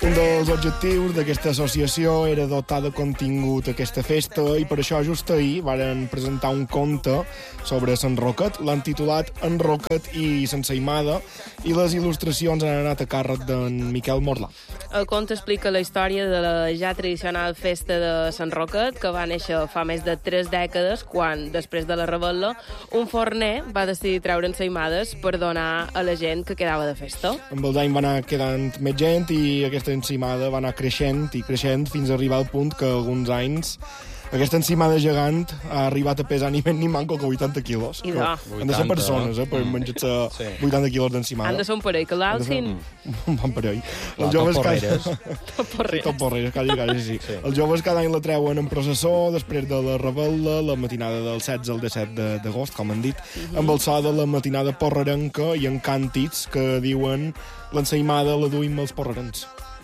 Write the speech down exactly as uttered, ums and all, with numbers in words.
Un dels objectius d'aquesta associació era dotar de contingut aquesta festa i per això just ahir varen presentar un conte sobre Sant Roquet. L'han titulat En Roquet i S'ensaïmada i les il·lustracions han anat a càrrec d'en Miquel Morlà. El conte explica la història de la ja tradicional festa de Sant Roquet, que va néixer fa més de tres dècades, quan, després de la rebel·la, un forner va decidir treure ensaïmades per donar a la gent que quedava de festa. Amb els anys va anar quedant més gent i aquesta ensaïmada va anar creixent i creixent fins a arribar al punt que alguns anys aquesta ensaïmada gegant ha arribat a pesar ni més ni manco que vuitanta quilos. I de. Han de ser persones, eh, per menjar-se sí. vuitanta quilos d'ensaïmada. Han de ser un parell, que l'alcin... Un bon parell. Els joves porreres. Tot porreres. Tot porreres, quasi, quasi, sí. sí. Els joves cada any la treuen en processó, després de la rebel·la, la matinada del setze al disset d'agost, com han dit, uh -huh. amb el so de la matinada porrerenca i en càntics que diuen l'ensaïmada la duim els porrerens.